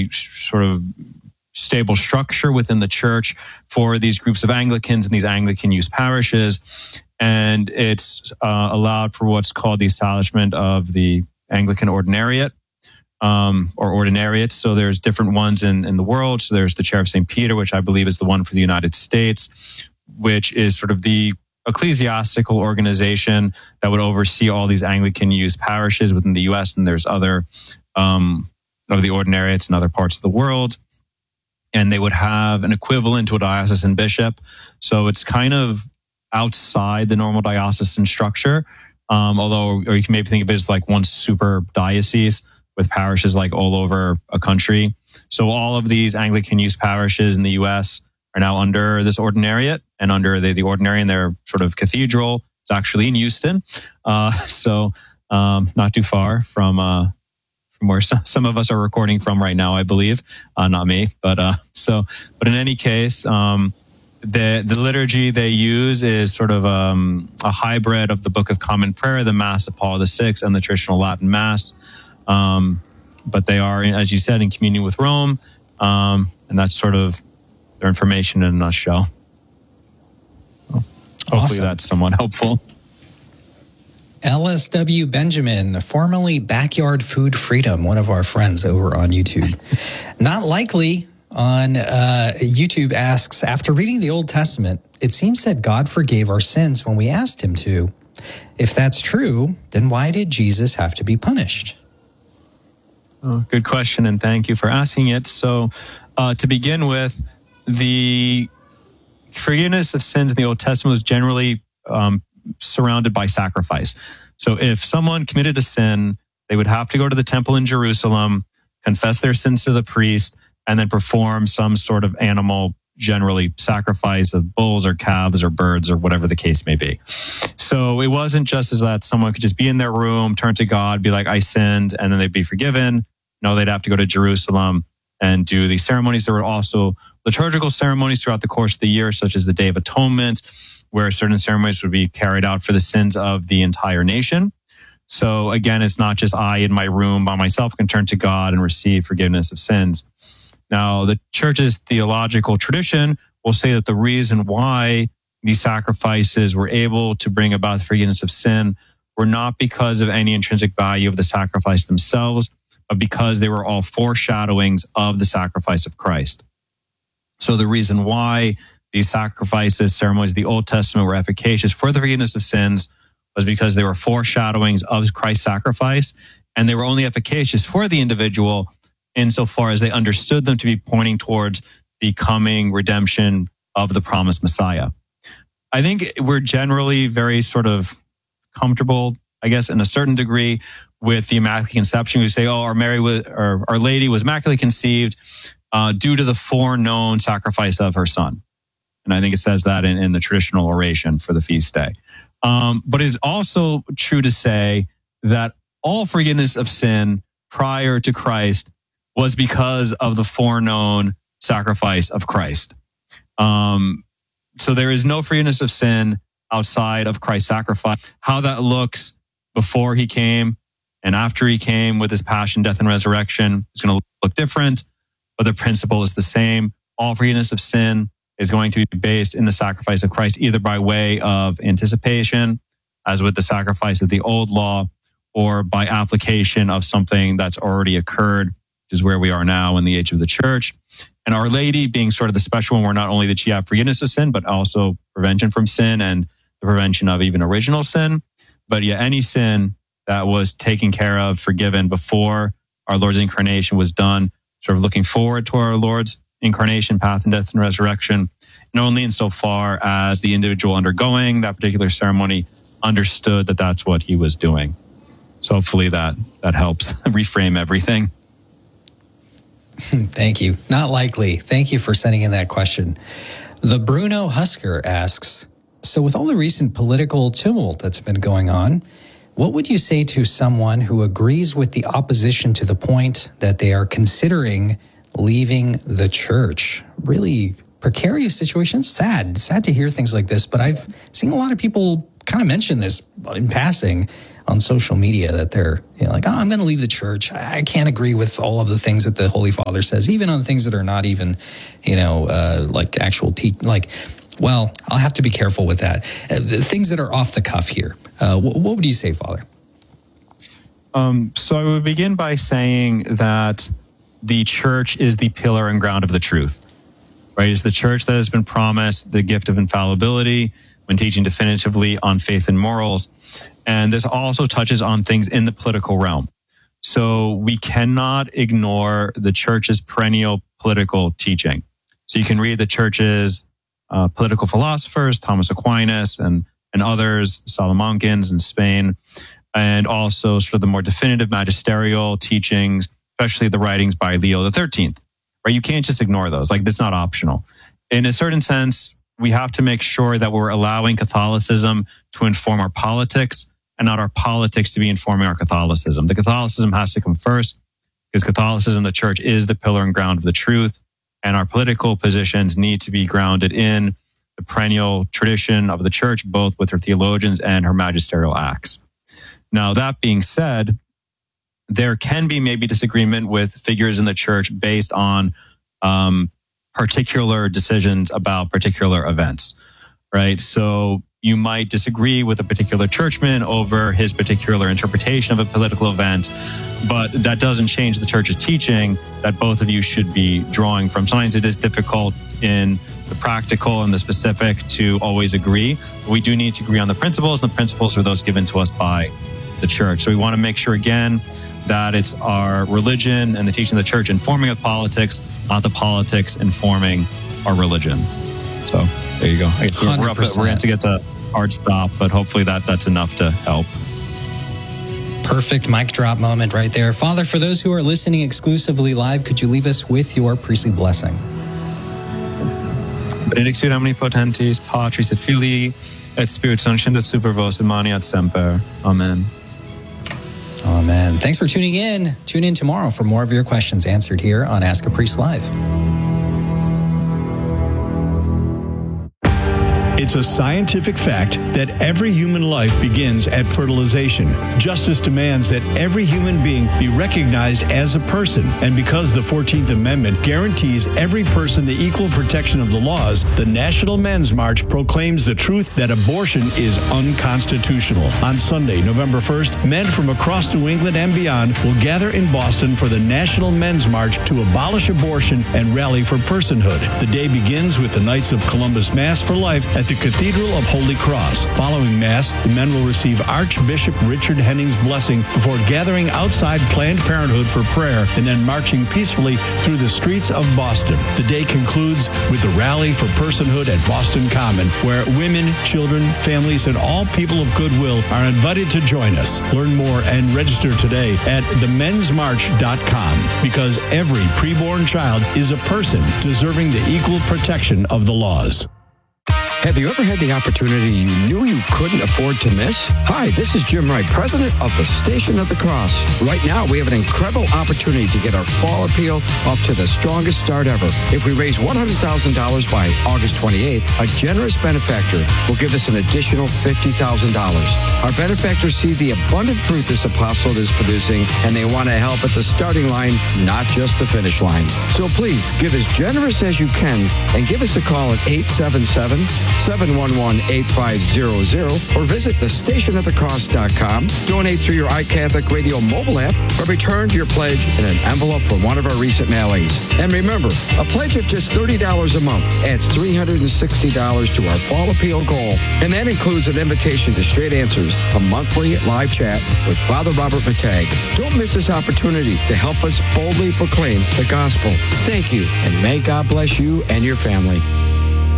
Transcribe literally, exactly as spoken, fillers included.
very sort of stable structure within the church for these groups of Anglicans and these Anglican youth parishes. And it's uh, allowed for what's called the establishment of the Anglican Ordinariate um, or Ordinariates. So there's different ones in, in the world. So there's the Chair of Saint Peter, which I believe is the one for the United States, which is sort of the ecclesiastical organization that would oversee all these Anglican youth parishes within the U S. And there's other um, of the Ordinariates in other parts of the world. And they would have an equivalent to a diocesan bishop. So it's kind of outside the normal diocesan structure. Um, although, or you can maybe think of it as like one super diocese with parishes like all over a country. So all of these Anglican youth parishes in the U S are now under this ordinariate and under the, the ordinarian, their sort of cathedral. It's actually in Houston. Uh, so um, not too far from, uh, from where some, some of us are recording from right now, I believe. Uh, not me, but uh, so, but in any case, um, the the liturgy they use is sort of um, a hybrid of the Book of Common Prayer, the Mass of Paul the Sixth, and the traditional Latin Mass. Um, but they are, as you said, in communion with Rome, um, and that's sort of their information in a nutshell. So hopefully awesome. That's somewhat helpful. L S W Benjamin, formerly Backyard Food Freedom, one of our friends over on YouTube. Not likely on uh, YouTube asks, after reading the Old Testament, it seems that God forgave our sins when we asked him to. If that's true, then why did Jesus have to be punished? Oh, good question, and thank you for asking it. So uh, to begin with, the forgiveness of sins in the Old Testament was generally um, surrounded by sacrifice. So if someone committed a sin, they would have to go to the temple in Jerusalem, confess their sins to the priest, and then perform some sort of animal, generally sacrifice of bulls or calves or birds or whatever the case may be. So it wasn't just as that someone could just be in their room, turn to God, be like, I sinned, and then they'd be forgiven. No, they'd have to go to Jerusalem and do these ceremonies. There were also liturgical ceremonies throughout the course of the year, such as the Day of Atonement, where certain ceremonies would be carried out for the sins of the entire nation. So again, it's not just I in my room by myself can turn to God and receive forgiveness of sins. Now, the church's theological tradition will say that the reason why these sacrifices were able to bring about the forgiveness of sin were not because of any intrinsic value of the sacrifice themselves, but because they were all foreshadowings of the sacrifice of Christ. So the reason why these sacrifices, ceremonies of the Old Testament were efficacious for the forgiveness of sins was because they were foreshadowings of Christ's sacrifice, and they were only efficacious for the individual insofar as they understood them to be pointing towards the coming redemption of the promised Messiah. I think we're generally very sort of comfortable, I guess, in a certain degree with the Immaculate Conception. We say, oh, our Mary was, or Our Lady was immaculately conceived uh, due to the foreknown sacrifice of her son. And I think it says that in, in the traditional oration for the feast day. Um, but it is also true to say that all forgiveness of sin prior to Christ was because of the foreknown sacrifice of Christ. Um, so there is no forgiveness of sin outside of Christ's sacrifice. How that looks before he came and after he came with his passion, death, and resurrection is going to look different, but the principle is the same. All forgiveness of sin is going to be based in the sacrifice of Christ, either by way of anticipation, as with the sacrifice of the old law, or by application of something that's already occurred, which is where we are now in the age of the church. And Our Lady being sort of the special one, where not only did she have forgiveness of sin, but also prevention from sin and the prevention of even original sin. But yeah, any sin that was taken care of, forgiven before our Lord's incarnation was done, sort of looking forward to our Lord's incarnation, path, and death, and resurrection, and only insofar as the individual undergoing that particular ceremony understood that that's what he was doing. So hopefully that that helps reframe everything. Thank you. Not likely. Thank you for sending in that question. The Bruno Husker asks, so with all the recent political tumult that's been going on, what would you say to someone who agrees with the opposition to the point that they are considering leaving the church? Really precarious situation. Sad. Sad to hear things like this, but I've seen a lot of people kind of mention this in passing. on social media that they're you know, like, oh, I'm going to leave the church. I can't agree with all of the things that the Holy Father says, even on things that are not even, you know, uh, like actual te- like. Well, I'll have to be careful with that. Uh, the things that are off the cuff here. Uh, what, what would you say, Father? Um, so I would begin by saying that the church is the pillar and ground of the truth, right? It's the church that has been promised the gift of infallibility when teaching definitively on faith and morals. And this also touches on things in the political realm. So we cannot ignore the church's perennial political teaching. So you can read the church's uh, political philosophers, Thomas Aquinas and, and others, Salamancans in Spain, and also sort of the more definitive magisterial teachings, especially the writings by Leo the thirteenth, right? You can't just ignore those. Like, that's not optional. In a certain sense, we have to make sure that we're allowing Catholicism to inform our politics and not our politics to be informing our Catholicism. The Catholicism has to come first because Catholicism, the church, is the pillar and ground of the truth. And our political positions need to be grounded in the perennial tradition of the church, both with her theologians and her magisterial acts. Now, that being said, there can be maybe disagreement with figures in the church based on um, particular decisions about particular events, right? So you might disagree with a particular churchman over his particular interpretation of a political event, but that doesn't change the church's teaching that both of you should be drawing from. Sometimes it is difficult in the practical and the specific to always agree. We do need to agree on the principles, and the principles are those given to us by the church. So we want to make sure, again, that it's our religion and the teaching of the church informing of politics, not the politics informing our religion. So there you go. I guess we're, up, we're going to get to hard stop, but hopefully that that's enough to help. Perfect mic drop moment right there. Father, for those who are listening exclusively live, could you leave us with your priestly blessing? Benedictio omnipotentis, Patris et Filii, et Spiritus Sancti, super vos et maniat semper. Amen. Amen. Thanks for tuning in. Tune in tomorrow for more of your questions answered here on Ask a Priest Live. It's a scientific fact that every human life begins at fertilization. Justice demands that every human being be recognized as a person. And because the fourteenth Amendment guarantees every person the equal protection of the laws, the National Men's March proclaims the truth that abortion is unconstitutional. On Sunday, November first, men from across New England and beyond will gather in Boston for the National Men's March to abolish abortion and rally for personhood. The day begins with the Knights of Columbus Mass for Life at the Cathedral of Holy Cross. Following Mass, the men will receive Archbishop Richard Henning's blessing before gathering outside Planned Parenthood for prayer and then marching peacefully through the streets of Boston. The day concludes with the Rally for Personhood at Boston Common, where women, children, families, and all people of goodwill are invited to join us. Learn more and register today at the mens march dot com, because every preborn child is a person deserving the equal protection of the laws. Have you ever had the opportunity you knew you couldn't afford to miss? Hi, this is Jim Wright, president of the Station of the Cross. Right now, we have an incredible opportunity to get our fall appeal up to the strongest start ever. If we raise one hundred thousand dollars by August twenty-eighth, a generous benefactor will give us an additional fifty thousand dollars. Our benefactors see the abundant fruit this apostolate is producing, and they want to help at the starting line, not just the finish line. So please, give as generous as you can and give us a call at eight seven seven, seven one one, eight five zero zero or visit the station of the cross dot com. Donate through your iCatholic Radio mobile app or return your pledge in an envelope from one of our recent mailings. And remember, a pledge of just thirty dollars a month adds three hundred sixty dollars to our fall appeal goal. And that includes an invitation to Straight Answers, a monthly live chat with Father Robert Matag. Don't miss this opportunity to help us boldly proclaim the gospel. Thank you, and may God bless you and your family.